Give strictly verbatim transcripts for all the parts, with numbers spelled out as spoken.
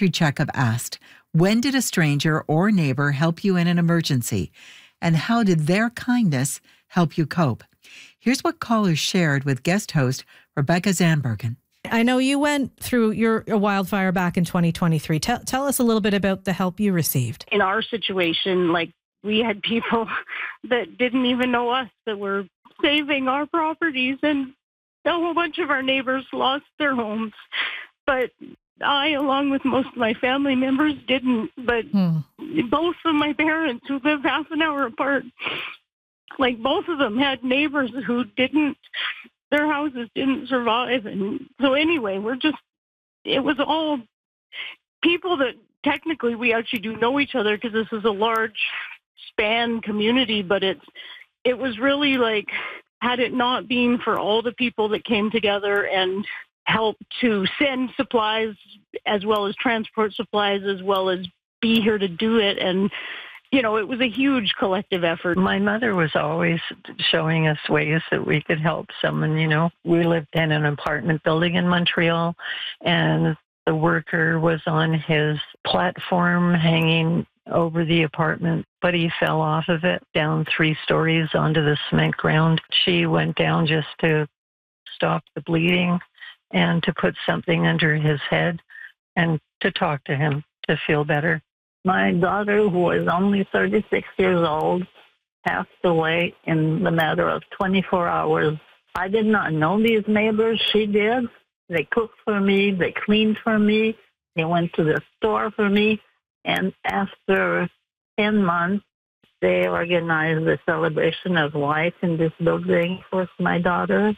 Country Checkup asked, when did a stranger or neighbor help you in an emergency? And how did their kindness help you cope? Here's what callers shared with guest host Rebecca Zandbergen. I know you went through your a wildfire back in twenty twenty-three. Tell, tell us a little bit about the help you received. In our situation, like, we had people that didn't even know us that were saving our properties, and a whole bunch of our neighbors lost their homes. But I, along with most of my family members, didn't. But hmm. both of my parents, who live half an hour apart, like, both of them had neighbors who didn't, their houses didn't survive. And so anyway, we're just, it was all people that technically we actually do know each other, because this is a large span community, but it's, it was really like, had it not been for all the people that came together and helped to send supplies as well as transport supplies, as well as be here to do it. And, you know, it was a huge collective effort. My mother was always showing us ways that we could help someone. You know, we lived in an apartment building in Montreal, and the worker was on his platform hanging over the apartment, but he fell off of it down three stories onto the cement ground. She went down just to stop the bleeding and to put something under his head and to talk to him to feel better. My daughter, who was only thirty-six years old, passed away in the matter of twenty-four hours. I did not know these neighbors. She did. They cooked for me. They cleaned for me. They went to the store for me. And after ten months, they organized a celebration of life in this building for my daughter.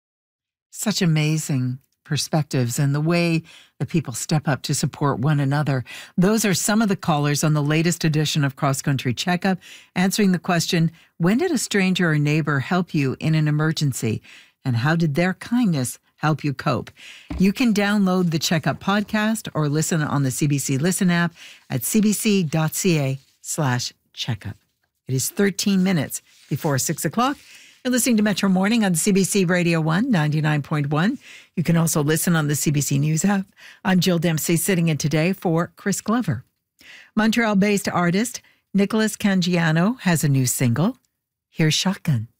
Such amazing perspectives and the way that people step up to support one another. Those are some of the callers on the latest edition of Cross Country Checkup, answering the question, when did a stranger or neighbor help you in an emergency? And how did their kindness help you cope? You can download the Checkup podcast or listen on the C B C Listen app at cbc.ca slash checkup. It is thirteen minutes before six o'clock. You're listening to Metro Morning on C B C Radio one, ninety-nine point one. You can also listen on the C B C News app. I'm Jill Dempsey, sitting in today for Chris Glover. Montreal-based artist Nicholas Cangiano has a new single. Here's Shotgun.